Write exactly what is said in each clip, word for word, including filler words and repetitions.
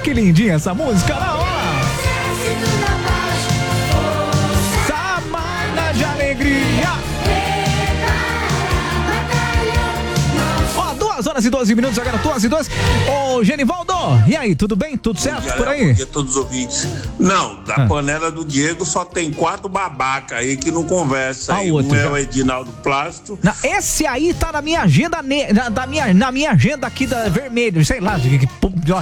que lindinha essa música, não? Samana de alegria. duas horas e doze minutos, agora duas e doze. Ô, Genivaldo, e aí, tudo bem? Tudo certo dia, por aí? Bom dia a todos os ouvintes. Não, da ah. panela do Diego só tem quatro babaca aí que não conversa. Ah, aí. outro, um já. é o Edinaldo Plástico. Não, esse aí tá na minha agenda, ne, na, na, minha, na minha agenda aqui da vermelho, sei lá. De, de, de,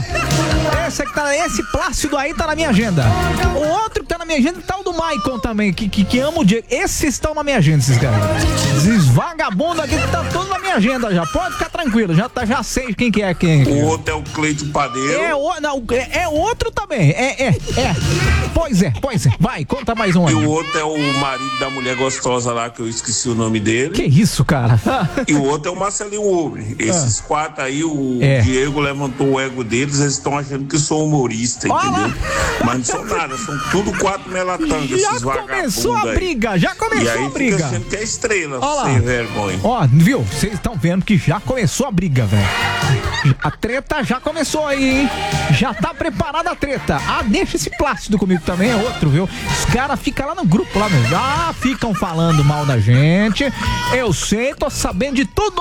esse, aqui tá, esse Plácido aí tá na minha agenda. O outro que tá na minha agenda tá o do Maicon também, que, que, que ama o Diego. Esses estão na minha agenda, esses caras. Esses vagabundos aqui tá todos na minha agenda já. Pode ficar tranquilo, já, tá, já sei quem que é quem. O outro é o Cleito Padeiro. É, o, não, é, é outro também. É, é, é. Pois é, pois é. Vai, conta mais um aí. E o outro é o marido da mulher gostosa lá, que eu esqueci o nome dele. Que isso, cara? E o outro é o Marcelinho Uber. Esses ah. quatro aí, o é. Diego levantou o ego deles, eles estão achando que eu sou humorista, Olá. entendeu? Mas não são nada, são tudo quatro melatangas, esses vagabundos. Já começou a briga, já começou e aí a briga. Fica achando que é estrela, Olá. sem vergonha. Ó, viu? Vocês estão vendo que já começou a briga, velho. A treta já começou aí, hein? Já tá preparada a treta. Ah, deixa esse Plácido comigo também, é outro, viu? Os caras ficam lá no grupo, lá mesmo. Ah, ficam falando mal da gente. Eu sei, tô sabendo de tudo.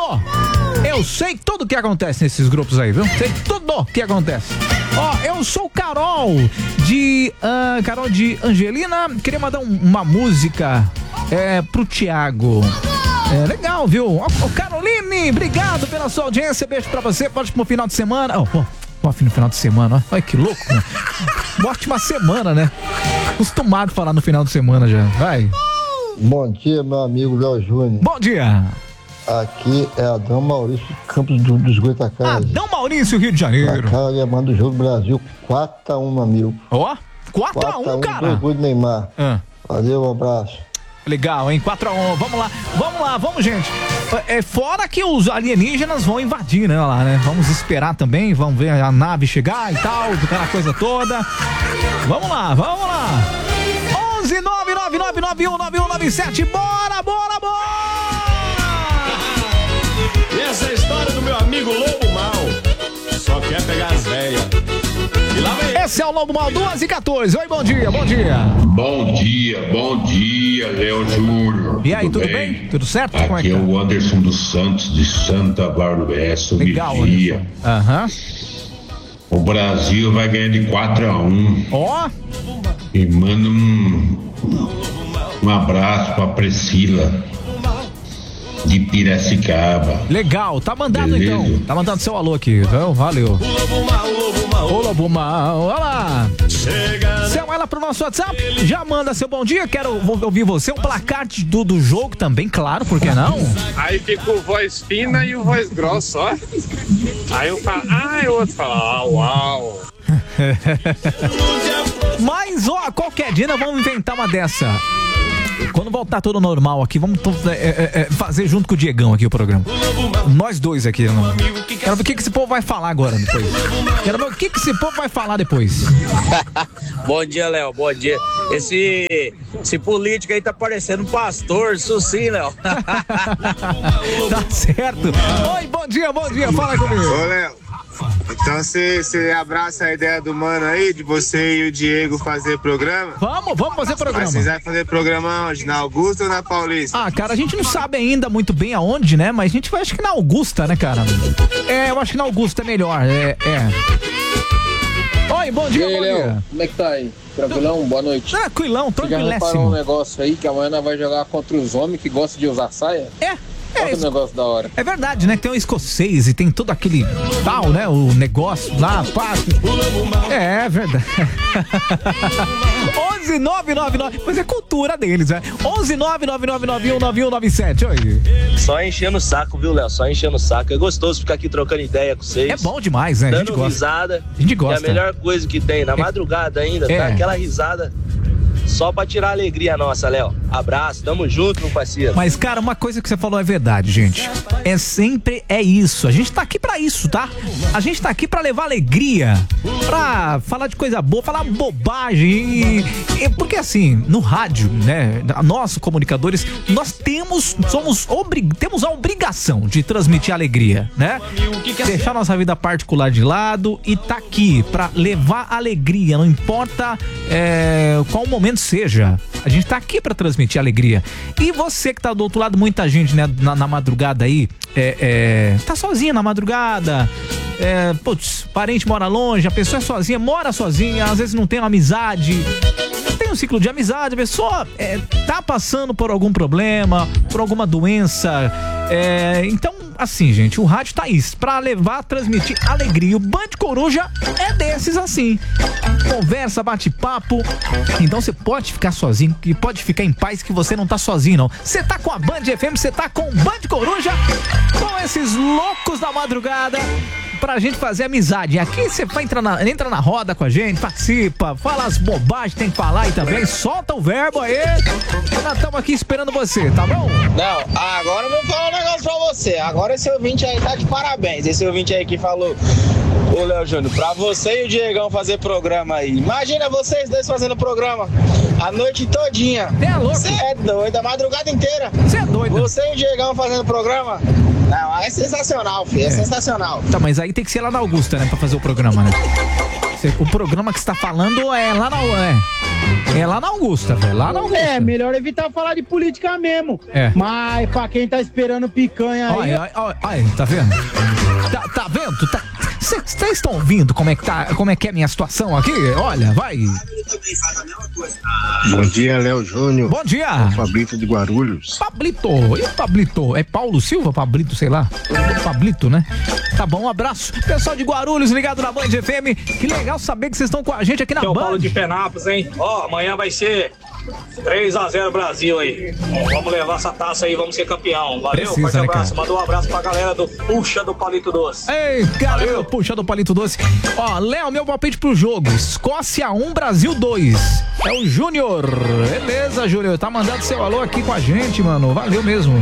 Eu sei tudo que acontece nesses grupos aí, viu? Sei tudo que acontece. Ó, eu sou Carol de... Uh, Carol de Angelina. Queria mandar um, uma música é, pro Thiago. É legal, viu? Ô, ô, Caroline, obrigado pela sua audiência. Beijo pra você. Pode ir pro final de semana. Ó, oh, oh, no final de semana, ó. Olha que louco, né? Ótima semana, né? Acostumado a falar no final de semana já. Vai. Bom dia, meu amigo Léo Júnior. Bom dia. Aqui é Adão Maurício Campos do, dos Goitacazes. Adão Maurício, Rio de Janeiro. Cara, ele manda o jogo do Brasil quatro a um, meu amigo. Ó, quatro a um, cara. Dois gols do Neymar. Ah. Valeu, um abraço. Legal, hein? quatro a um. Vamos lá, vamos lá, vamos, gente. É, fora que os alienígenas vão invadir, né, lá, né? Vamos esperar também, vamos ver a nave chegar e tal, aquela coisa toda. Vamos lá, vamos lá. onze nove nove nove nove um nove um nove sete. Bora, bora, bora! E essa é a história do meu amigo Lobo Mal. Só quer pegar as velhas. E lá vem. Esse é o Lobo Mal, duas e quatorze. Oi, bom dia, bom dia. Bom dia, bom dia, Léo Júnior. E aí, tudo, tudo bem? bem? Tudo certo? Aqui Como é, que é tá? o Anderson dos Santos, de Santa Bárbara do Oeste. Legal, Vivia. Aham. O Brasil vai ganhar de quatro a um. Ó. E manda um, um abraço pra Priscila, de Piracicaba. Legal, tá mandado. Beleza? Então. Tá mandando seu alô aqui, então, valeu. Ô, Lobo Mal, olha lá. Seu ela pro nosso WhatsApp, já manda seu bom dia, quero ouvir você, um placar do, do jogo também, claro, por que não? Aí fica o voz fina e o voz grossa, ó. Aí eu falo, ah, e o outro fala, ah, uau. Mas, ó, qualquer dia nós vamos inventar uma dessa. Quando voltar tudo normal aqui, vamos é, é, é, fazer junto com o Diegão aqui o programa. Nós dois aqui. Não. Quero ver o que, que esse povo vai falar agora depois. Quero ver o que, que esse povo vai falar depois. Bom dia, Léo. Bom dia. Esse, esse político aí tá parecendo um pastor, isso sim, Léo. Tá certo. Oi, bom dia, bom dia. Fala comigo. Ô, Léo. Então você abraça a ideia do mano aí, de você e o Diego fazer programa? Vamos, vamos fazer programa. Mas vocês vão fazer programa onde? Na Augusta ou na Paulista? Ah, cara, a gente não sabe ainda muito bem aonde, né? Mas a gente vai, acho que na Augusta, né, cara? É, eu acho que na Augusta é melhor, é. é. Oi, bom dia, e aí, bom Léo, dia. como é que tá aí? Tranquilão? Boa noite. Tranquilão, tranquilíssimo. Já reparou um negócio aí que amanhã nós vai jogar contra os homens que gostam de usar saia? É. Olha É, o negócio da hora. É verdade, né? Tem um escocês e tem todo aquele tal, né? O negócio lá, pá. É, é verdade. onze nove nove nove. Mas é cultura deles, né? onze nove nove nove nove um nove um nove sete. Oi. Só enchendo o saco, viu, Léo? Só enchendo o saco. É gostoso ficar aqui trocando ideia com vocês. É bom demais, né? A gente dando gosta. risada. A gente gosta. É a melhor coisa que tem. Na madrugada ainda, é. tá? Aquela risada só pra tirar a alegria nossa, Léo. Abraço, tamo junto, meu parceiro. Mas, cara, uma coisa que você falou é verdade, gente. É sempre é isso. A gente tá aqui pra isso, tá? A gente tá aqui pra levar alegria, pra falar de coisa boa, falar bobagem. E, e, porque assim, no rádio, né? Nós, comunicadores, nós temos, somos obri, temos a obrigação de transmitir alegria, né? Deixar nossa vida particular de lado e tá aqui pra levar alegria, não importa é, qual momento seja. A gente tá aqui pra transmitir alegria. E você que tá do outro lado, muita gente, né, na, na madrugada aí, é, é, tá sozinha na madrugada, é, putz, parente mora longe, a pessoa é sozinha, mora sozinha, às vezes não tem uma amizade, não tem um ciclo de amizade, a pessoa é, tá passando por algum problema, por alguma doença, é, então, assim, gente, o rádio tá aí pra levar, transmitir alegria. O Band Coruja é desses assim. Conversa, bate-papo. Então você pode ficar sozinho e pode ficar em paz que você não tá sozinho, não. Você tá com a Band F M, você tá com o Band Coruja, com esses loucos da madrugada, pra gente fazer amizade. Aqui você vai entrar na, entra na roda com a gente, participa, fala as bobagens que tem que falar e também solta o verbo aí. Nós estamos aqui esperando você, tá bom? Não, agora eu vou falar um negócio pra você. Agora esse ouvinte aí tá de parabéns. Esse ouvinte aí que falou, ô Léo Júnior, pra você e o Diegão fazer programa aí. Imagina vocês dois fazendo programa a noite todinha. É louco. Você é doido, a madrugada inteira. Você é doido. Você e o Diegão fazendo programa. Não, é sensacional, filho, é, é sensacional. Tá, mas aí tem que ser lá na Augusta, né, pra fazer o programa, né? O programa que você tá falando é lá na... É, é lá na Augusta, velho, lá na Augusta. É, melhor evitar falar de política mesmo. É. Mas pra quem tá esperando picanha aí... Olha, olha, olha, tá vendo? Tá, tá vendo? Tá... Vocês estão ouvindo como é que tá, como é que é a minha situação aqui? Olha, vai. Bom dia, Léo Júnior. Bom dia. É o Pablito de Guarulhos. Pablito, e o Pablito? É Paulo Silva, Pablito, sei lá. Pablito, né? Tá bom, um abraço. Pessoal de Guarulhos, ligado na Band F M. Que legal saber que vocês estão com a gente aqui na Band. Band. É o Paulo de Penápolis, hein? Ó, amanhã vai ser três a zero Brasil aí. Vamos levar essa taça aí, vamos ser campeão. Valeu, Precisa, forte né, abraço. cara? Mandou um abraço pra galera do Puxa do Palito Doce. Ei, galera, puxa do Palito Doce. Ó, Léo, meu palpite pro jogo: Escócia um, Brasil dois. É o Júnior. Beleza, Júnior. Tá mandando seu alô aqui com a gente, mano. Valeu mesmo.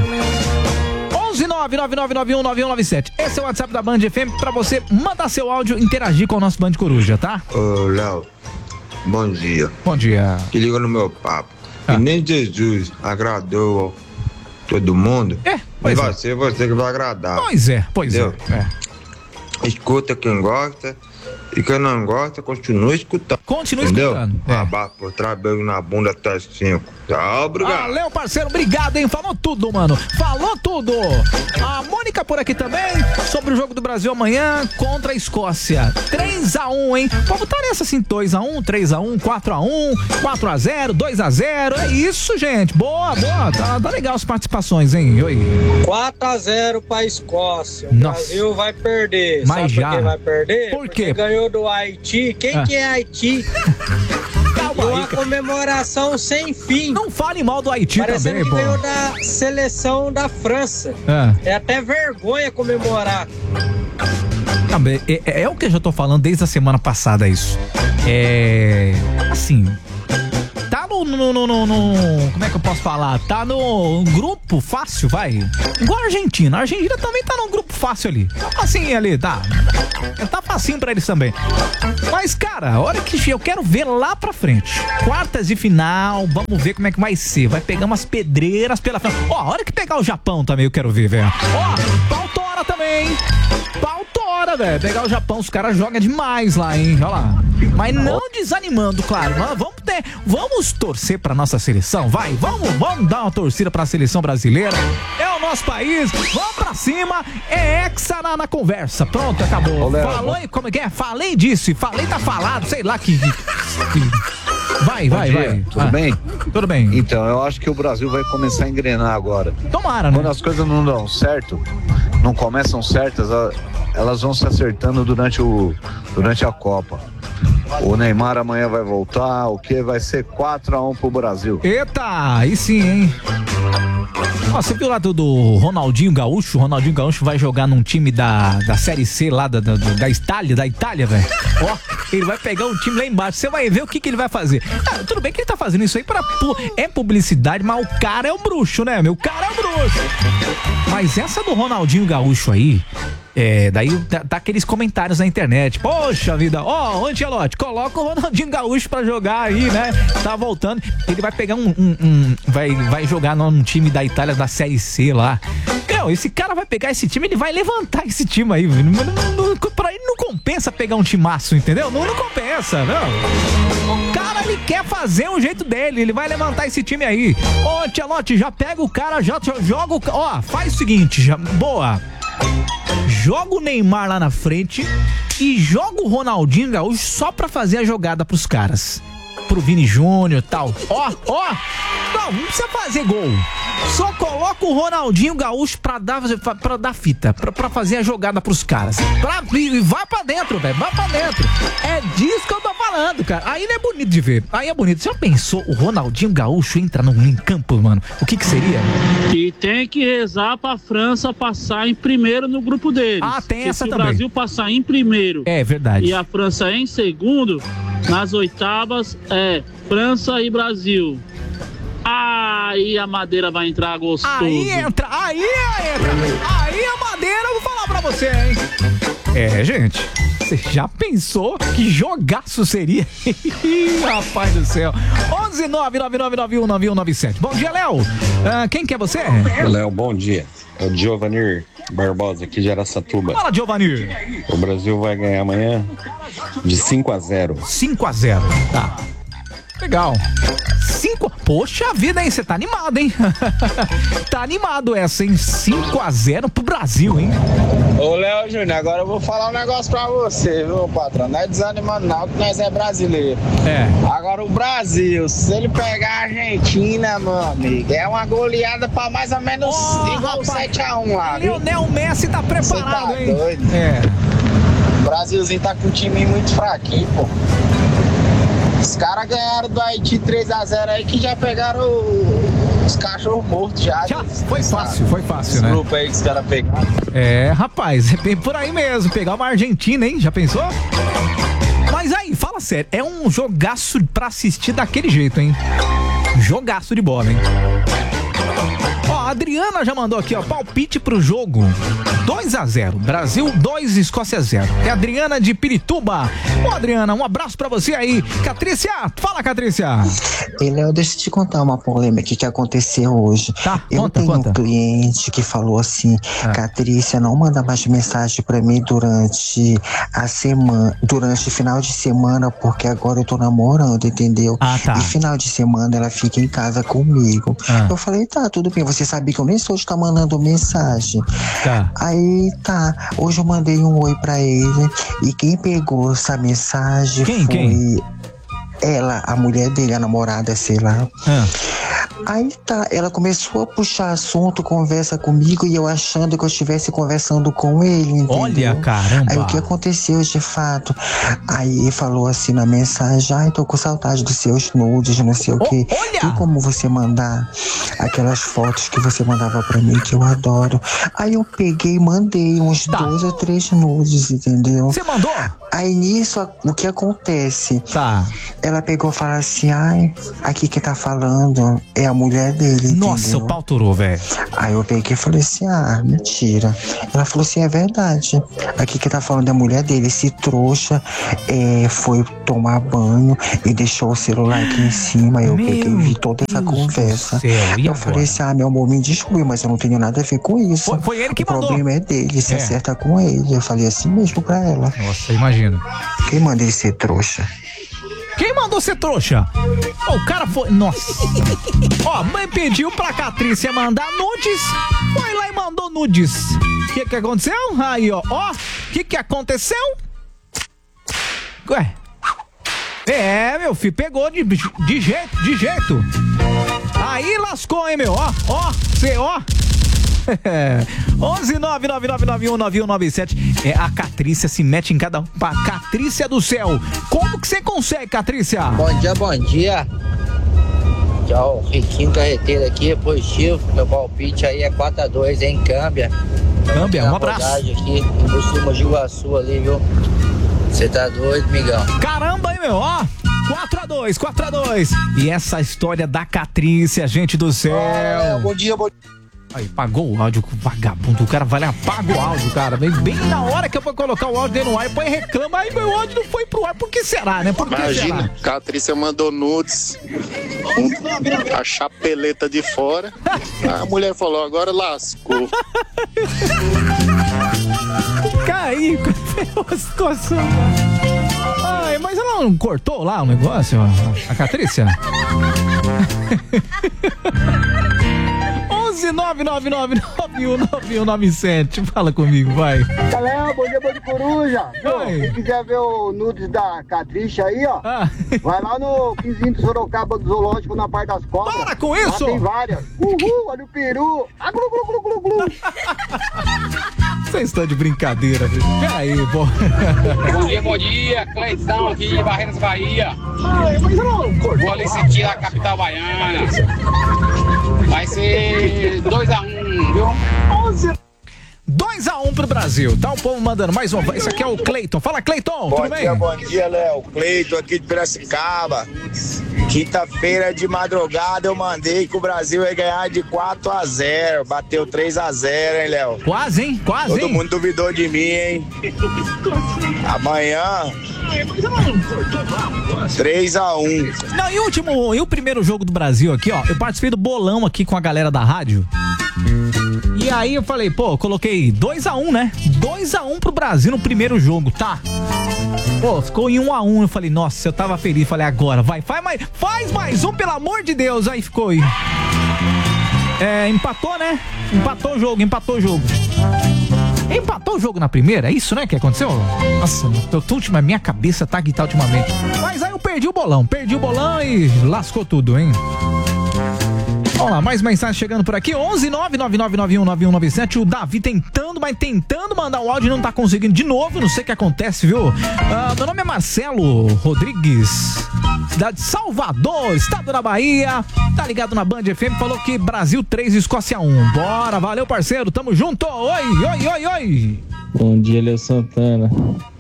onze nove nove nove nove um nove um nove sete. Esse é o WhatsApp da Band F M pra você mandar seu áudio e interagir com o nosso Band Coruja, tá? Ô, Léo, bom dia. Bom dia. Que liga no meu papo. Ah. E nem Jesus agradou todo mundo. É, pois vai é. ser você que vai agradar. Pois é, pois Entendeu? é. é. Escuta quem gosta e quem não gosta, continua escutando. Continua entendeu? escutando. É. Abaixo por trás, beijo na bunda até as cinco. Tchau, obrigado. Valeu, parceiro, obrigado, hein? Falou tudo, mano. Falou tudo. A Mônica por aqui também, sobre o jogo do Brasil amanhã contra a Escócia. três a um, hein? O povo tá nessa assim, dois a um, três a um, quatro a um, quatro a zero, dois a zero. É isso, gente. Boa, boa. Tá, tá legal as participações, hein? Oi. quatro a zero pra Escócia. O Nossa. Brasil vai perder. Mas Sabe já. por que vai perder? Por quê? Porque ganhou do Haiti. Quem Ah. que é Haiti? Calma aí, Uma cara. comemoração sem fim. Não fale mal do Haiti Parecendo também, que pô. ganhou da seleção da França. É. É até vergonha comemorar. Também, é, é, é o que eu já tô falando desde a semana passada, isso. É. Assim. Tá no, no, no, no, no- como é que eu posso falar? Tá no grupo fácil, vai. Igual a Argentina. A Argentina também tá num grupo fácil ali. Tá facinho ali, tá. Tá facinho pra eles também. Mas, cara, a hora que eu quero ver lá pra frente. Quartas de final, vamos ver como é que vai ser. Vai pegar umas pedreiras pela frente. Ó, a hora que pegar o Japão também eu quero ver, velho. Ó, pautora também. Pautora, velho. Pegar o Japão, os caras jogam demais lá, hein? Olha lá. Mas não desanimando, claro. Mas vamos ter, vamos torcer pra nossa seleção, vai. Vamos, vamos dar uma torcida pra seleção brasileira. É o nosso país. Vamos pra cima. É hexa na, na conversa. Pronto, acabou. Ô, Léo, Falou aí, como é que é? Falei disso. Falei, tá falado. Sei lá que... que- que- Vai, Bom vai, dia, vai. tudo Ah, bem? Tudo bem. Então, eu acho que o Brasil vai começar a engrenar agora. Tomara, né? Quando as coisas não dão certo, não começam certas, a- elas vão se acertando durante, o, durante a Copa. O Neymar amanhã vai voltar, o que vai ser quatro a um pro Brasil. Eita, aí sim, hein? Ó, você viu lá do, do Ronaldinho Gaúcho? O Ronaldinho Gaúcho vai jogar num time da, da Série C lá da, da, da Itália, da Itália, velho. Ó, Ele vai pegar um time lá embaixo. Você vai ver o que, que ele vai fazer. Ah, tudo bem que ele tá fazendo isso aí pra... É publicidade, mas o cara é o bruxo, né, meu? O cara é o bruxo. Mas essa do Ronaldinho Gaúcho aí... É, daí dá, dá aqueles comentários na internet. Poxa vida, ó, oh, Ancelotti, coloca o Ronaldinho Gaúcho pra jogar aí, né? Tá voltando. Ele vai pegar um. um, um vai, vai jogar num time da Itália da Série C lá. Meu, esse cara vai pegar esse time, ele vai levantar esse time aí. Não, não, não, pra ele não compensa pegar um timaço, entendeu? Não, não compensa, não. O cara, ele quer fazer o jeito dele, ele vai levantar esse time aí. Ô, Ancelotti, já pega o cara, já joga o. Ó, faz o seguinte, já, boa. Joga o Neymar lá na frente e joga o Ronaldinho Gaúcho só pra fazer a jogada pros caras. Pro Vini Júnior e tal. Ó, ó. Não, não precisa fazer gol. Só coloca o Ronaldinho Gaúcho pra dar, pra, pra dar fita, pra, pra fazer a jogada pros caras. Pra, e vai pra dentro, velho, vai pra dentro. É disso que eu tô falando, cara. Aí não é bonito de ver. Aí é bonito. Você já pensou o Ronaldinho Gaúcho entrar num em campo, mano? O que que seria? E tem que rezar pra França passar em primeiro no grupo deles. Ah, tem essa se também. Se o Brasil passar em primeiro. É verdade. E a França em segundo, nas oitavas é França e Brasil. Aí a Madeira vai entrar gostoso. Aí entra, aí entra. Aí a Madeira, eu vou falar pra você, hein? É, gente, você já pensou que jogaço seria? Rapaz do céu. onze nove nove nove nove um nove um nove sete. Bom dia, Léo. Ah, quem que é você? Léo, bom dia. É o Giovanir Barbosa, aqui de Araçatuba. Fala, Giovanir. O Brasil vai ganhar amanhã de cinco a zero. cinco a zero, tá. Legal. Cinco... Poxa vida, hein? Você tá animado, hein? Tá animado essa, hein? cinco a zero pro Brasil, hein? Ô, Léo Júnior, agora eu vou falar um negócio pra você, viu, patrão? Não é desanimando não, que nós é brasileiro. É. Agora o Brasil, se ele pegar a Argentina, meu amigo, é uma goleada pra mais ou menos oh, igual sete a um lá, viu? Lionel Messi tá preparado, tá, hein? Doido? É. O Brasilzinho tá com um time muito fraquinho, pô. Os caras ganharam do Haiti três a zero aí, que já pegaram os cachorros mortos já. Já foi fácil, foi fácil, Esse né? grupo aí que os caras pegaram. É, rapaz, é bem por aí mesmo. Pegar uma Argentina, hein? Já pensou? Mas aí, fala sério, é um jogaço pra assistir daquele jeito, hein? Jogaço de bola, hein? Ó, a Adriana já mandou aqui, ó, palpite pro jogo. dois a zero. Brasil dois, Escócia zero. É a Adriana de Pirituba. Ô, Adriana, um abraço pra você aí. Catrícia, fala, Catrícia. E, Léo, deixa eu te contar uma polêmica que aconteceu hoje. Tá, eu conta, tenho conta. um cliente que falou assim, Ah. Catrícia, não manda mais mensagem pra mim durante a semana, durante o final de semana, porque agora eu tô namorando, entendeu? Ah, tá. E final de semana ela fica em casa comigo. Ah. Eu falei, tá, tudo bem, você sabe que eu nem sou de estar mandando mensagem. Tá. Aí, tá, hoje eu mandei um oi pra ele, e quem pegou essa mensagem Quem, foi... quem? Ela, a mulher dele, a namorada, sei lá. Ah. Aí tá, ela começou a puxar assunto, conversa comigo, e eu achando que eu estivesse conversando com ele, entendeu? Olha, caramba. Aí o que aconteceu de fato? Aí ele falou assim na mensagem, ai, tô com saudade dos seus nudes, não sei o Oh, quê. olha! Tem como você mandar aquelas fotos que você mandava pra mim, que eu adoro? Aí eu peguei e mandei uns Tá. dois ou três nudes, entendeu? Você mandou? Aí nisso, a- o que acontece? Tá. Ela pegou e falou assim, ai, aqui que tá falando é a mulher dele, Nossa, entendeu? o pau torou, velho. Aí eu peguei e falei assim, ah, mentira. Ela falou assim, é verdade. Aqui que tá falando é a mulher dele. Esse trouxa é, foi tomar banho e deixou o celular aqui em cima. Eu Meu peguei e vi toda essa Deus conversa. do céu, e eu agora? falei assim, ah, meu amor, me desculpe, mas eu não tenho nada a ver com isso. Foi- foi ele que o mandou. problema é dele, se É. acerta com ele. Eu falei assim mesmo pra ela. Nossa, imagina. Quem manda ele ser trouxa? Quem mandou ser trouxa? Ó, o cara foi... Nossa. Ó, mãe pediu pra Catrícia mandar nudes. Foi lá e mandou nudes. O que que aconteceu? Aí, ó. Ó, o que que aconteceu? Ué. É, meu filho, pegou de, de jeito, de jeito. Aí lascou, hein, meu? Ó, ó, cê, ó. onze nove nove nove nove um nove um nove sete. É, a Catrícia se mete em cada um. Pra Catrícia do céu. Como que você consegue, Catrícia? Bom dia, bom dia. Tchau, Riquinho Carreteiro aqui, positivo. Meu palpite aí é quatro a dois, hein, Câmbia. Câmbia, um Na abraço. rodagem aqui, no sul de Iguaçu ali, viu? Você tá doido, migão? Caramba, hein, meu? Ó, quatro a dois, quatro a dois. E essa história da Catrícia, gente do céu. É, bom dia, bom dia. Aí, pagou o áudio, vagabundo. O cara vai lá, apaga o áudio, cara. Bem, bem na hora que eu vou colocar o áudio dentro no ar, depois reclama. Aí meu áudio não foi pro ar. Por que será, né? Por que Imagina, será? Catrícia mandou nudes, um, a chapeleta de fora. A mulher falou, agora lascou. Caiu, a situação. Ai, mas ela não cortou lá o negócio, a Catrícia? onze nove nove nove nove um nove um nove sete. Fala comigo, vai. Galera, bom dia, bom de coruja. Oi. Quem quiser ver o nudes da Catrícia aí, ó, Ah. vai lá no quinzinho do Sorocaba do Zoológico, na parte das cobras. Para com Lá isso! tem várias. Uhul, olha o peru. Ah, glu, glu, glu, glu, glu. Vocês estão de brincadeira, viu? Peraí, pô. Bom dia, bom dia. Cleitão aqui de Barreiras, Bahia. Vou ali sentir a capital baiana. Vai ser dois a um, viu? dois a um pro Brasil. Tá o povo mandando mais uma. Esse aqui é o Cleiton. Fala, Cleiton, Bom tudo bem? dia, bom dia, Léo. Cleiton aqui de Piracicaba. Quinta-feira de madrugada eu mandei que o Brasil ia ganhar de quatro a zero. Bateu três a zero, hein, Léo? Quase, hein? Quase, Todo hein? mundo duvidou de mim, hein? Amanhã, três a um. Não, e o último, e o primeiro jogo do Brasil aqui, ó. Eu participei do bolão aqui com a galera da rádio. E aí eu falei, pô, coloquei dois a um, né? dois a um pro Brasil no primeiro jogo, tá? Pô, ficou em um a um. Eu falei, nossa, eu tava feliz. Falei, agora, vai, faz mais, faz mais um, pelo amor de Deus. Aí ficou aí. É, empatou, né? Empatou o jogo, empatou o jogo. Empatou o jogo na primeira, é isso, né, que aconteceu? Nossa, tô, tô, ultima, minha cabeça tá aqui tá ultimamente. Mas aí eu perdi o bolão, perdi o bolão e lascou tudo, hein? Vamos lá, mais mensagem chegando por aqui, onze nove nove nove nove um nove um nove sete. O Davi tentando, mas tentando mandar o áudio e não tá conseguindo de novo, não sei o que acontece, viu? Ah, meu nome é Marcelo Rodrigues, cidade de Salvador, estado da Bahia, tá ligado na Band F M, falou que Brasil três, Escócia um. Bora, valeu, parceiro, tamo junto. Oi, oi, oi, oi. Bom dia, Léo Santana.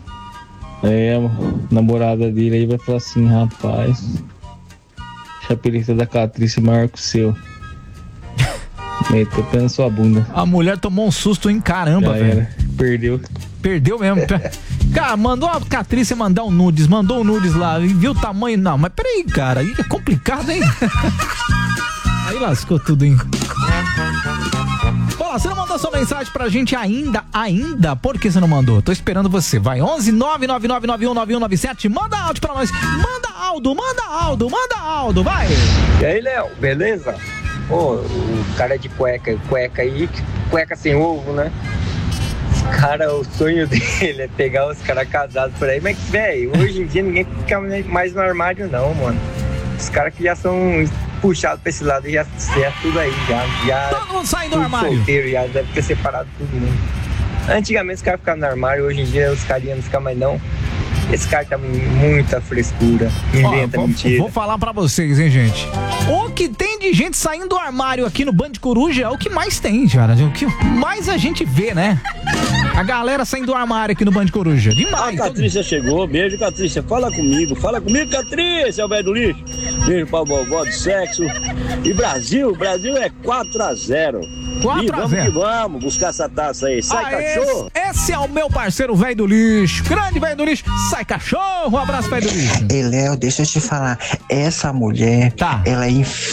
É, a namorada dele aí vai falar assim, rapaz, chapeleta da Catrícia maior que o seu. Meteu pé na sua bunda. A mulher tomou um susto em caramba, velho. Perdeu. Perdeu mesmo. Cara, mandou a Catrícia mandar um nudes, mandou um nudes lá e viu o tamanho. Não, mas peraí, cara, aí é complicado, hein? Aí lascou tudo, hein? Olá, você não mandou sua mensagem pra gente ainda, ainda? Por que você não mandou? Tô esperando você. Vai, onze nove nove nove nove um nove um nove sete. Manda áudio pra nós. Manda Aldo, manda Aldo, manda Aldo, vai. E aí, Léo, beleza? Pô, o cara de cueca, cueca aí, cueca sem ovo, né? Esse cara, o sonho dele é pegar os caras casados por aí. Mas, velho, hoje em dia ninguém fica mais no armário, não, mano. Os caras que já são puxados pra esse lado já é tudo aí, já. já todo mundo sai do armário. Solteiro, já deve ter separado todo mundo. Antigamente os caras ficavam no armário, hoje em dia os carinhas não ficam mais, não. Esse cara tá muita frescura, inventa Ó, vou, mentira. Vou falar pra vocês, hein, gente. O que tem de gente saindo do armário aqui no Band Coruja é o que mais tem, cara. O que mais a gente vê, né? A galera saindo do armário aqui no Band Coruja. Demais. A Catrícia chegou. Beijo, Catrícia. Fala comigo. Fala comigo, Catrícia, o velho do lixo. Beijo pra vovó do sexo. E Brasil, Brasil é quatro a zero. quatro a zero. E vamos que vamos buscar essa taça aí. Sai, Ah, cachorro. Esse, esse é o meu parceiro, velho do lixo. Grande velho do lixo. Sai, cachorro. Um abraço, velho do lixo. Ei, Léo, deixa eu te falar. Essa mulher, tá. ela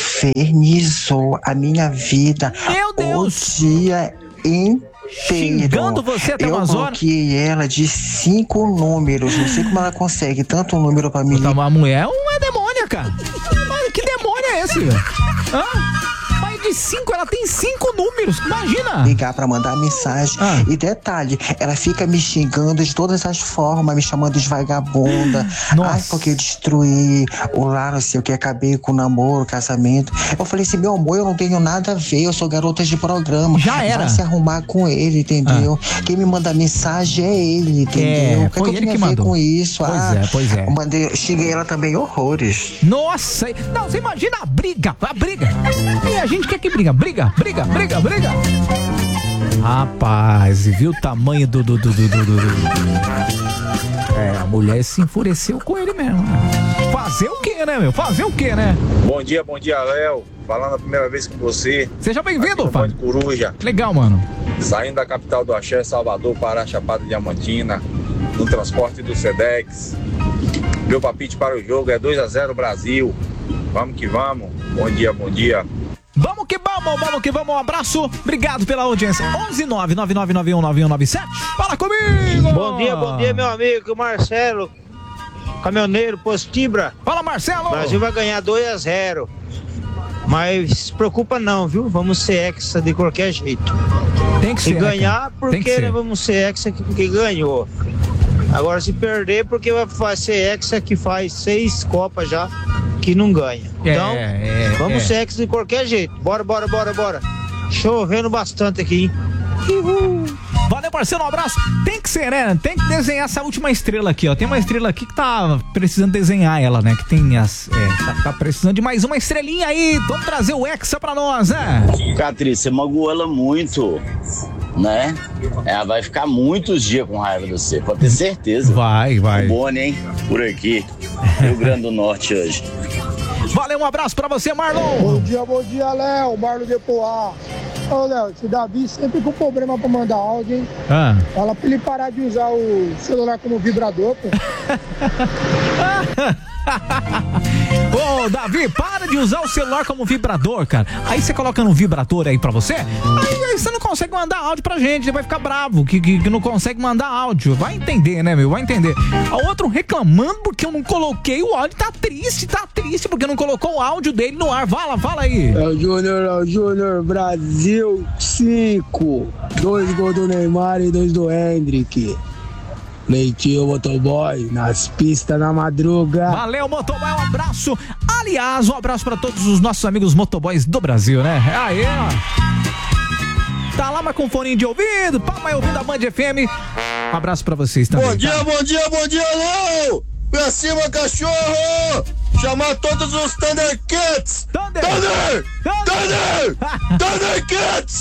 infernizou a minha vida. Meu Deus. O dia inteiro. Xingando você até eu umas horas. bloqueei ela de cinco números. Não sei como ela consegue tanto número pra mim. Uma mulher é uma demônia, cara. Olha, que demônio é esse, velho? Hã? Mas de cinco, ela tem cinco números. Imagina. Ligar pra mandar mensagem. Ah. E detalhe, ela fica me xingando de todas as formas, me chamando de vagabunda. Nossa. Ai, porque eu destruí o lar, não sei o que, acabei com o namoro, o casamento. Eu falei assim, meu amor, eu não tenho nada a ver, eu sou garota de programa. Já era. Vai se arrumar com ele, entendeu? Ah. Quem me manda mensagem é ele, entendeu? É, o que, foi é que ele eu que tenho a ver mandou. com isso? Pois ah, é, pois é. Eu mandei, xinguei ela também horrores. Nossa, não, você imagina a briga, a briga. E a gente quer que briga, briga, briga, briga, briga. Rapaz, viu o tamanho do... do, do, do, do, do. É, a mulher se enfureceu com ele mesmo. Fazer o quê, né, meu? Fazer o quê, né? Bom dia, bom dia, Léo. Falando a primeira vez com você. Seja bem-vindo, Fábio. Coruja. Legal, mano. Saindo da capital do Axé, Salvador, para a Chapada Diamantina, no transporte do Sedex. Meu palpite para o jogo é dois a zero Brasil. Vamos que vamos. Bom dia, bom dia. Vamos que vamos, vamos que vamos. Um abraço. Obrigado pela audiência. onze nove nove nove nove um nove um nove sete. Fala comigo. Bom dia, bom dia, meu amigo Marcelo, caminhoneiro Postibra. Fala, Marcelo. O Brasil vai ganhar dois a zero. Mas se preocupa não, viu? Vamos ser hexa de qualquer jeito. Tem que se ser, ganhar, né, porque ser. Né, vamos ser hexa porque ganhou. Agora se perder, porque vai ser hexa que faz seis copas já que não ganha. É, então, é, vamos é. ser hexa de qualquer jeito. Bora, bora, bora, bora. Chovendo bastante aqui, hein? Uhul. Valeu, parceiro, um abraço. Tem que ser, né? Tem que desenhar essa última estrela aqui, ó. Tem uma estrela aqui que tá precisando desenhar ela, né? Que tem as... É, tá, tá precisando de mais uma estrelinha aí. Vamos trazer o Hexa pra nós, né? Catriz, você magoou ela muito, né? Ela vai ficar muitos dias com raiva de você, pode ter certeza. Vai, vai. Boni, hein? Por aqui, Rio Grande do Norte hoje. Valeu, um abraço pra você, Marlon. Bom dia, bom dia, Léo. Marlon de Poá. Ô, Léo, esse Davi sempre com problema pra mandar áudio, hein? Ah. Fala pra ele parar de usar o celular como vibrador, pô. Ô, Davi, para de usar o celular como vibrador, cara. Aí você coloca no vibrador aí pra você, aí, aí você não consegue mandar áudio pra gente, você vai ficar bravo que, que, que não consegue mandar áudio. Vai entender, né, meu? Vai entender. A outro reclamando porque eu não coloquei o áudio, tá triste, tá triste porque não colocou o áudio dele no ar. Fala, fala aí. É o Júnior, é o Júnior, Brasil cinco. Dois gols do Neymar e dois do Hendrick. Leitinho Motoboy, nas pistas na madruga. Valeu, Motoboy, um abraço. Aliás, um abraço pra todos os nossos amigos motoboys do Brasil, né? Aí, ó. Tá lá, mas com fone de ouvido, palma aí ouvindo a Band F M. Um abraço pra vocês também. Bom dia, tá? bom dia, bom dia, Léo! Pra cima, cachorro! Chamar todos os Thundercats! Thunder! Thunder! Thunder! Thunder! Thundercats!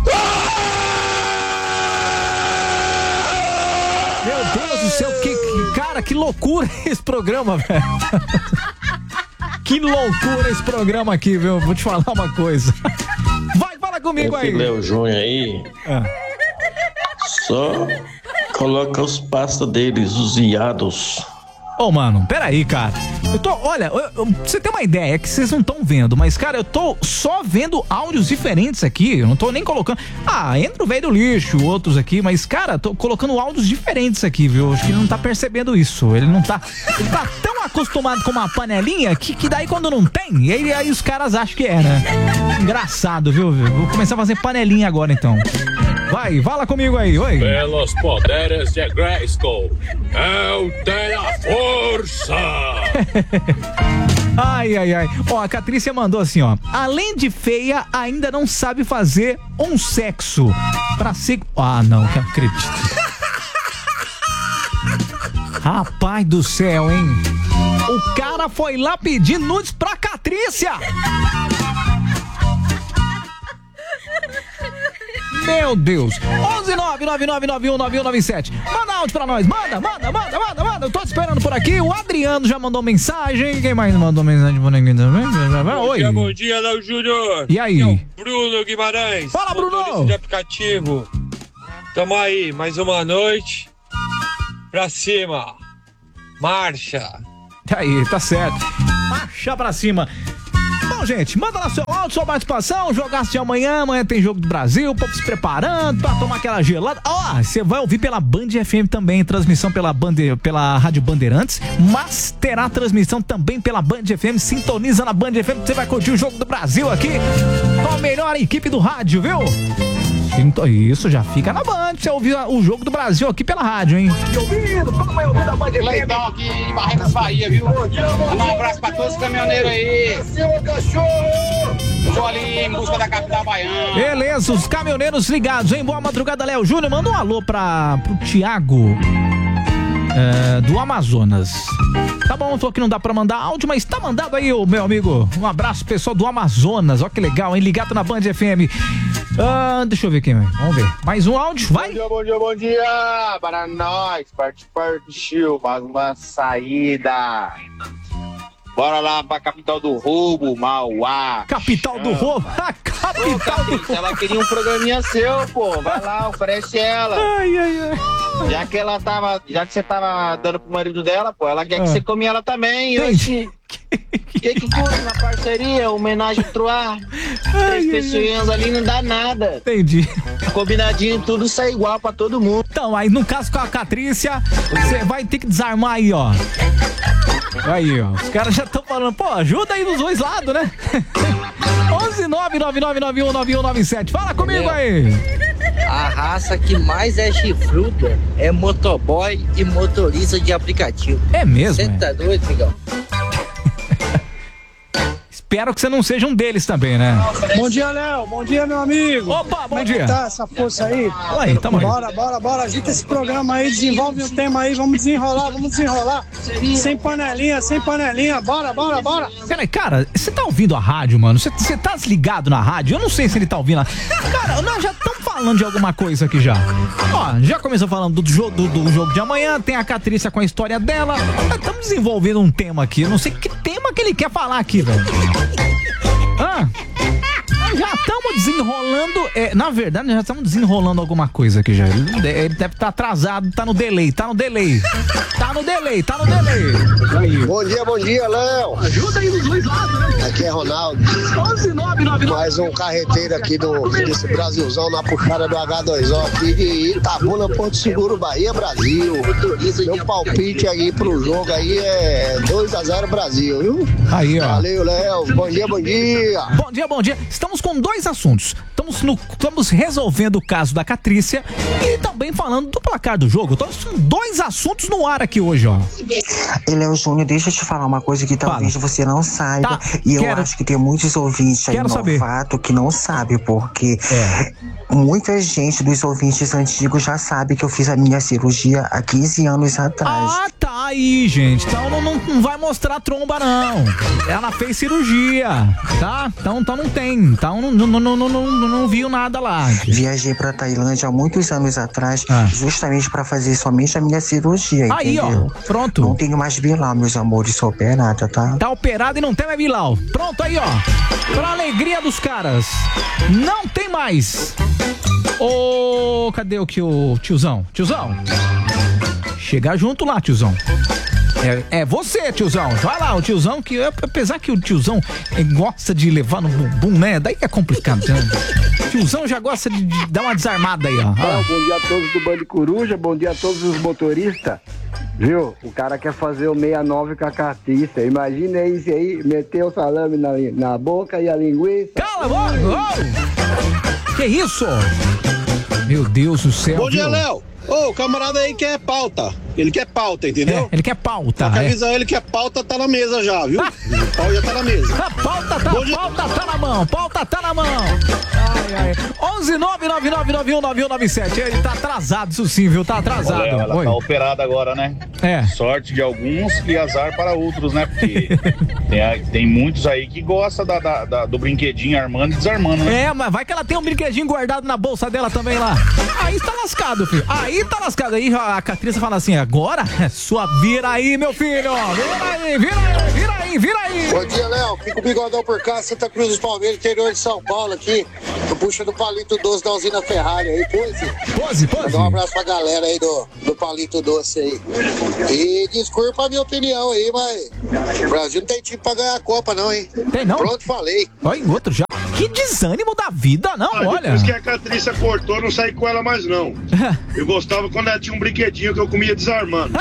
Meu Deus do céu, que, que cara, que loucura esse programa, velho. Que loucura esse programa aqui, viu? Vou te falar uma coisa. Vai, fala comigo aí. Esse Léo Júnior aí, ah. só coloca os pastas deles, os iados. Ô, oh, mano, peraí, cara. Eu tô, olha, eu, eu, pra você ter uma ideia, é que vocês não estão vendo, mas, cara, eu tô só vendo áudios diferentes aqui, eu não tô nem colocando. Ah, entra o velho do lixo, outros aqui, mas, cara, tô colocando áudios diferentes aqui, viu? Acho que ele não tá percebendo isso. Ele não tá. Ele tá tão acostumado com uma panelinha que, que daí quando não tem, aí, aí os caras acham que é, né? Engraçado, viu? Vou começar a fazer panelinha agora, então. Vai, fala comigo aí, oi. Pelos poderes de Grayskull, eu tenho a força! Ai, ai, ai. Ó, a Catrícia mandou assim, ó. Além de feia, ainda não sabe fazer um sexo. Pra ser... Ah, não, que acredito. Rapaz do céu, hein? O cara foi lá pedir nudes pra Catrícia! Meu Deus. onze nove nove nove nove um nove um nove sete. Manda áudio pra nós. Manda, manda, manda, manda, manda. Eu tô te esperando por aqui. O Adriano já mandou mensagem. Quem mais mandou mensagem por aqui também? Bom Oi. dia, bom dia, Léo Júnior. E aí? É o Bruno Guimarães. Fala, Bruno. De aplicativo. Tamo aí, mais uma noite. Pra cima. Marcha. Aí, tá certo. Marcha pra cima. Bom, gente, manda lá seu áudio, sua participação, jogaço de amanhã, amanhã tem jogo do Brasil, o povo se preparando pra tomar aquela gelada. Ó, oh, você vai ouvir pela Band F M também, transmissão pela, Bande, pela Rádio Bandeirantes, mas terá transmissão também pela Band F M, sintoniza na Band F M, você vai curtir o jogo do Brasil aqui, com a melhor equipe do rádio, viu? Isso, já fica na Band, você ouvir o jogo do Brasil aqui pela rádio, hein? Ouvindo, como vai ouvir da Band F M? Leitão aqui em Barreiras Bahia, viu? Um abraço pra todos os caminhoneiros aí. Estou ali em busca da capital baiana. Beleza, os caminhoneiros ligados, hein? Boa madrugada, Léo Júnior. Manda um alô pra, pro Thiago é, do Amazonas. Tá bom, falou que não dá pra mandar áudio, mas tá mandado aí, o meu amigo. Um abraço, pessoal do Amazonas. Ó que legal, hein? Ligado na Band F M. Ah, deixa eu ver aqui, vamos ver. Mais um áudio, vai. Bom dia, bom dia, bom dia. Para nós, parte partiu, mais uma saída. Bora lá pra capital do roubo, Mauá. Capital do roubo? A capital Ô, Catrice, do roubo. Ela queria um programinha seu, pô. Vai lá, oferece ela. Ai, ai, ai. Já que ela tava, já que você tava dando pro marido dela, pô, ela quer ah. que você come ela também. E hoje, o que que custa na parceria? Homenagem pro ar. Três pessoas ali não dá nada. Entendi. Combinadinho, tudo sai igual pra todo mundo. Então, aí no caso com a Catrícia, você vai ter que desarmar aí, ó. Aí, ó. Os caras já estão falando, pô, ajuda aí nos dois lados, né? onze nove nove nove nove um nove um nove sete. Fala comigo aí. A raça que mais é chifruda é motoboy e motorista de aplicativo. É mesmo? Você tá doido, Miguel? Espero que você não seja um deles também, né? Bom dia, Léo. Bom dia, meu amigo. Opa, bom Como dia. É que tá essa força aí? Oi, tamo aí. Bora, bora, bora. Agita esse programa aí, desenvolve um tema aí, vamos desenrolar, vamos desenrolar. Sem panelinha, sem panelinha. Bora, bora, bora. Peraí, cara, você tá ouvindo a rádio, mano? Você tá desligado na rádio? Eu não sei se ele tá ouvindo. Cara, nós já estamos falando de alguma coisa aqui já. Ó, já começou falando do jogo, do, do jogo de amanhã, tem a Catrícia com a história dela. Estamos desenvolvendo um tema aqui. Eu não sei que tema que ele quer falar aqui, velho. Ah, já estamos desenrolando, é, na verdade já estamos desenrolando alguma coisa aqui já, ele, ele deve estar tá atrasado, tá no delay, tá no delay, tá no delay, tá no delay. Aí. Bom dia, bom dia, Léo. Ajuda aí nos dois lados, né? Aqui é Ronaldo. onze nove nove nove. Mais um carreteiro aqui do, desse Brasilzão na puxada do agá dois ó aqui de Itabuna, Porto Seguro, Bahia, Brasil. Meu palpite aí pro jogo aí é dois a zero Brasil, viu? Aí, ó. Valeu, Léo. Bom dia, bom dia. Bom dia, bom dia. Estamos com dois assuntos. Estamos, no, estamos resolvendo o caso da Catrícia e também falando do placar do jogo. Estamos com dois assuntos no ar aqui hoje, ó. Léo Júnior, deixa eu te falar uma coisa que talvez Fala. você não saiba. Tá, e eu quero, acho que tem muitos ouvintes aí novato que não sabe, porque é. muita gente dos ouvintes antigos já sabe que eu fiz a minha cirurgia há quinze anos atrás. Ah, tá aí, gente. Então não, não, não vai mostrar a tromba, não. Ela fez cirurgia, tá? Então, então não tem. Então não, não, não, não, não, não viu nada lá. Viajei pra Tailândia há muitos anos atrás, ah. justamente pra fazer somente a minha cirurgia, aí, entendeu? Ó, pronto. Não tenho mais bilau, meus amores, sou operada, tá? Tá operada e não tem mais bilau. Pronto, aí, ó. Pra alegria dos caras. Não tem mais. Ô, oh, cadê o que o tiozão? Tiozão. Chega junto lá, tiozão. É, é você, tiozão. Vai lá, o tiozão que, apesar que o tiozão gosta de levar no bumbum, né? Daí é complicado, né? O tiozão já gosta de, de dar uma desarmada aí, ó. Ah, bom dia a todos do Bando Coruja, bom dia a todos os motoristas. Viu? O cara quer fazer o sessenta e nove com a Catrícia. Imagina isso aí, meter o salame na, na boca e a linguiça. Cala a boca! Oh! Que isso? Meu Deus do céu. Bom dia, Léo. Ô, oh, o camarada aí quer pauta. Ele quer pauta, entendeu? É, ele quer pauta. Só que é. avisa ele que a pauta tá na mesa já, viu? O pau já tá na mesa. A pauta tá, pauta tá na mão, pauta tá na mão. Ai, ai. onze nove nove nove nove um nove um nove sete. Ele tá atrasado, isso sim, viu? Tá atrasado. Olha, ela Oi. tá operada agora, né? É. Sorte de alguns e azar para outros, né? Porque tem, tem muitos aí que gostam da, da, da, do brinquedinho armando e desarmando, né? É, mas vai que ela tem um brinquedinho guardado na bolsa dela também lá. Aí tá lascado, filho. Aí tá lascado. Aí a Catrícia fala assim, agora é sua vira aí, meu filho. Vira aí, vira aí, vira aí, vira aí. Bom dia, Léo. Fico bigodão por cá, Santa Cruz dos Palmeiras, interior de São Paulo aqui. Eu puxo do Palito Doce da usina Ferrari aí, pose. Pose, pose. Dá um abraço pra galera aí do, do Palito Doce aí. E desculpa a minha opinião aí, mas o Brasil não tem time pra ganhar a Copa não, hein? Tem não? Pronto, falei. Olha, outro já. Que desânimo da vida, não, ah, olha. Depois que a Catrícia cortou, eu não saí com ela mais não. Eu gostava quando ela tinha um brinquedinho que eu comia desarmando.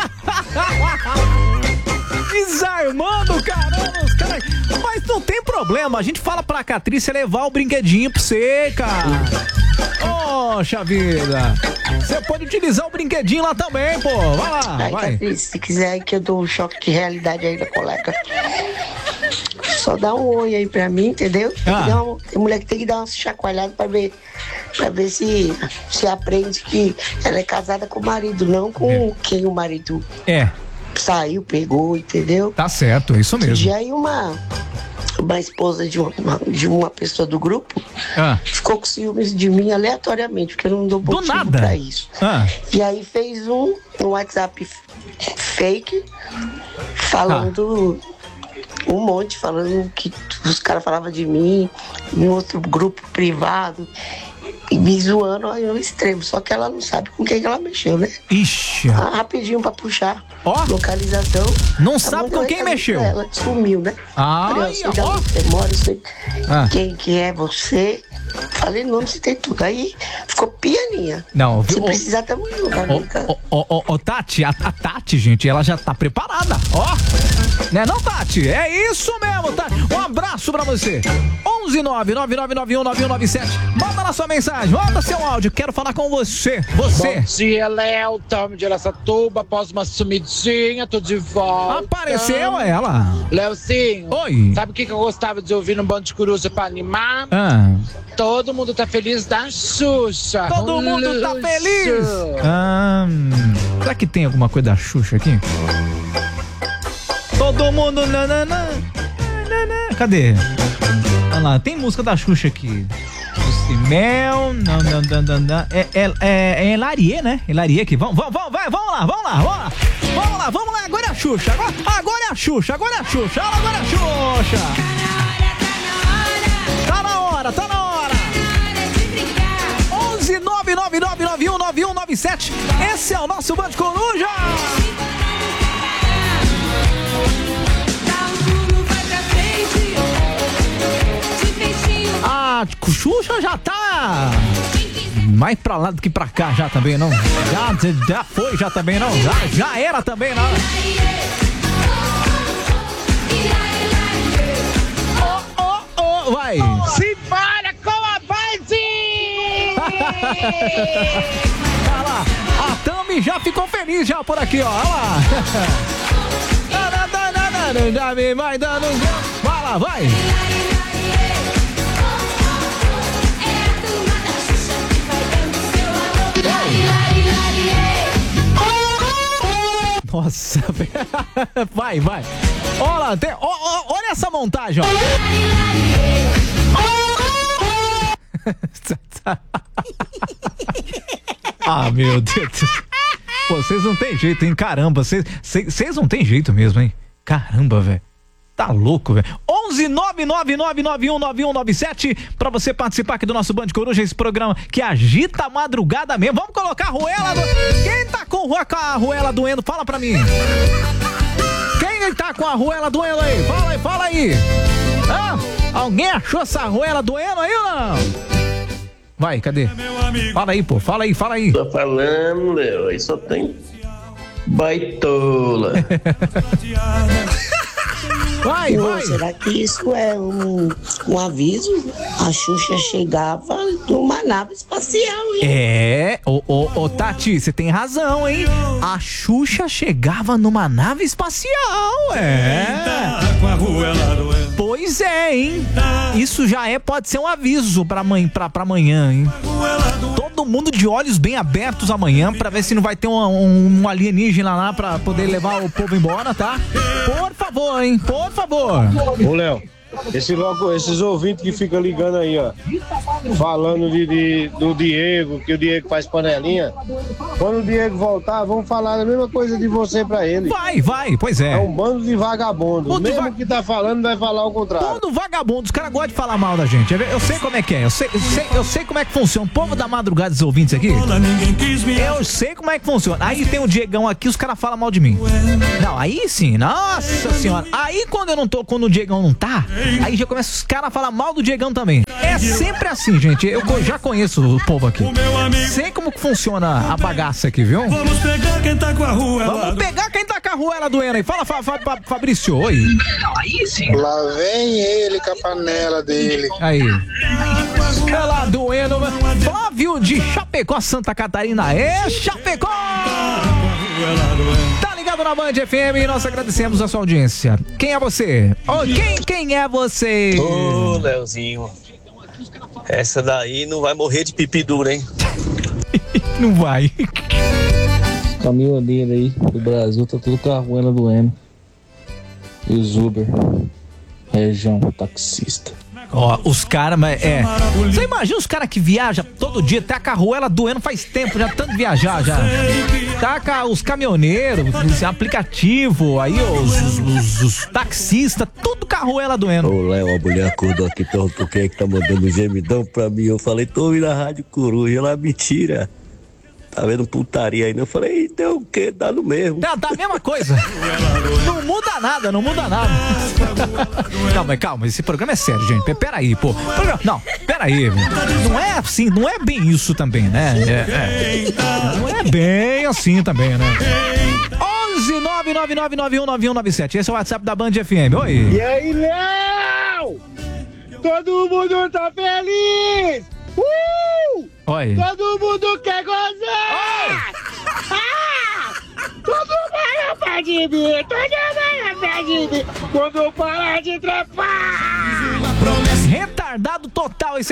Desarmando, caramba, os caras. Mas não tem problema, a gente fala pra Catrícia levar o brinquedinho pra você, cara. Poxa vida. Você pode utilizar o brinquedinho lá também, pô. Vai lá, Ai, vai. Catrícia, se quiser aí que eu dou um choque de realidade aí da colega. Só dá um oi aí pra mim, entendeu? Tem, Ah. que dar um, tem mulher que tem que dar uma chacoalhada pra ver, pra ver se, se aprende que ela é casada com o marido, não com é. quem o marido É. saiu, pegou, entendeu? Tá certo, é isso mesmo. Já aí uma, uma esposa de uma, de uma pessoa do grupo, ah. ficou com ciúmes de mim aleatoriamente, porque eu não dou motivo do nada pra isso. Ah. E aí fez um, um WhatsApp fake falando ah. um monte, falando que os caras falavam de mim em outro grupo privado. E me zoando aí no extremo. Só que ela não sabe com quem que ela mexeu, né? Ixi. Ah, rapidinho pra puxar. Ó. Localização. Não sabe com quem mexeu. Ela sumiu, né? Ah, Falei, eu sei de onde você mora, eu sei ah. quem que é você. Falei nome, você tem tudo. Aí ficou pianinha. Não, Se viu? precisar, tamo indo, cara. Ô, ô, ô, ô, Tati, a, a Tati, gente, ela já tá preparada. Ó. Né não, Tati? É isso mesmo, Tati. Um abraço pra você. onze nove nove nove nove um nove um nove sete. Manda na sua mensagem, manda seu áudio. Quero falar com você. Você. Bom dia, Léo. Tamo de Araçatuba. Após uma sumidinha, tô de volta. Apareceu ela. Léozinho. Oi. Sabe o que, que eu gostava de ouvir no Bando de Coruja pra animar? Ah. Todo mundo tá feliz da Xuxa. Todo um mundo luxo. tá feliz. Ah, será que tem alguma coisa da Xuxa aqui? Todo mundo... Nanana, nanana. Cadê? Olha lá, tem música da Xuxa aqui. Mel, não, não, não, não, não. É, é, é, é Elarie, né? Elarie aqui. Vamos, vamos, vamos, vai, vamos lá, vamos lá, vamos lá. Vamos lá, vamos lá. Agora é a Xuxa. Agora, agora é a Xuxa, agora é a Xuxa. Agora é a Xuxa. Tá na hora, tá na hora. onze nove nove nove nove um nove um nove sete. Esse é o nosso Band Coruja. A Xuxa já tá mais pra lá do que pra cá já também, não? Já, já foi já também, não? Já, já era também, não? Oh, oh, oh, vai! Se para com a base! Olha lá, a Tami já ficou feliz já por aqui, ó. Olha lá. Já me vai dando. Vai lá, vai! Nossa, vai, vai. Olha, tem, ó, ó, olha essa montagem, ó. Ah, meu Deus. Pô, vocês não tem jeito, hein? Caramba, vocês, vocês não tem jeito mesmo, hein? Caramba, velho. Tá louco, velho. onze nove nove nove nove um nove um nove sete pra você participar aqui do nosso Band Coruja, esse programa que agita a madrugada mesmo. Vamos colocar a Ruela do... Quem tá com a Ruela doendo? Fala pra mim. Quem tá com a Ruela doendo aí? Fala aí, fala aí. Ah, alguém achou essa Ruela doendo aí ou não? Vai, cadê? Fala aí, pô. Fala aí, fala aí. Tô falando, Léo. Aí só tem baitola. Vai, Pô, vai. será que isso é um, um aviso? A Xuxa chegava numa nave espacial, hein? É, ô, ô, ô Tati, você tem razão, hein? A Xuxa chegava numa nave espacial, é. Pois é, hein? Isso já é, pode ser um aviso pra, mãe, pra, pra amanhã, hein? Todo mundo de olhos bem abertos amanhã pra ver se não vai ter um, um, um alienígena lá pra poder levar o povo embora, tá? Por favor, hein? Por favor. Ô, Léo, esse logo, esses ouvintes que ficam ligando aí, ó, falando de, de, do Diego, que o Diego faz panelinha. Quando o Diego voltar, vamos falar a mesma coisa de você pra ele. Vai, vai, pois é. É um bando de vagabundo. Todo Mesmo va... que tá falando, vai falar o contrário. Todo vagabundo, os caras gostam de falar mal da gente. Eu sei como é que é, eu sei, eu sei, eu sei como é que funciona. O povo da madrugada dos ouvintes aqui, eu sei como é que funciona. Aí tem o Diegão aqui, os caras falam mal de mim. Não, aí sim, nossa senhora. Aí quando eu não tô, quando o Diegão não tá, aí já começa os caras a falar mal do Diegão também. É sempre assim, gente. Eu já conheço o povo aqui. Sei como que funciona a bagaça aqui, viu? Vamos pegar quem tá com a rua. Vamos pegar quem tá com a Ruela doendo aí. Fala, Fa, Fa, Fa, Fabrício, oi. Aí sim. Lá vem ele com a panela dele. Aí. Olha lá, doendo. Flávio de Chapecó, Santa Catarina. É Chapecó! Tá ligado na Band F M e nós agradecemos a sua audiência. Quem é você? Oh, quem, quem é você? Ô, Leozinho. Essa daí não vai morrer de pipi duro, hein? Não vai. Caminhoneiro aí do Brasil, tá tudo com a Ruela doendo. E os Uber. região taxista. Ó, os caras, mas é. Você imagina os caras que viajam todo dia, tá com a arruela doendo faz tempo, já tanto viajar já. Tá com os caminhoneiros, esse aplicativo, aí os, os, os, os taxistas, tudo com a arruela doendo. Ô, Léo, a mulher acordou aqui, perguntou quem é que tá mandando gemidão pra mim. Eu falei, tô ouvindo a Rádio Coruja. Ela, mentira. Tá vendo putaria aí, né? Eu falei, tem o quê? Dá no mesmo. Dá, dá a mesma coisa. Não muda nada, não muda nada. Calma, calma, esse programa é sério, gente. Peraí, pô. Não, peraí. Não é assim, não é bem isso também, né? É, é. Não é bem assim também, né? onze nove nove nove nove um nove um nove sete. Esse é o WhatsApp da Band F M. Oi. E aí, Léo? Todo mundo tá feliz! Uh! Oi. Todo mundo quer gozar! Ah! Todo mundo pé de mim! Todo mundo pé de mim! Quando eu parar de trepar! Retardado total esse